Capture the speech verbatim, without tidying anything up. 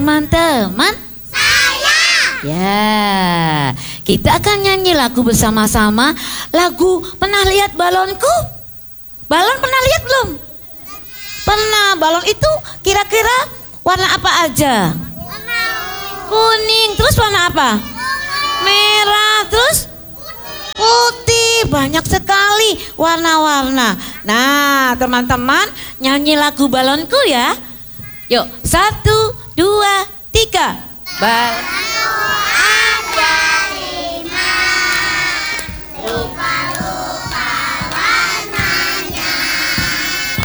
teman-teman? Saya. Ya, kita akan nyanyi lagu bersama-sama. Lagu Pernah Lihat Balonku? Balon pernah lihat belum? Pernah. Balon itu kira-kira warna apa aja? Kuning. Terus warna apa? Merah. Terus putih. Banyak sekali warna-warna. Nah, teman-teman nyanyi lagu Balonku ya. Yuk, satu, dua, tiga. Balon.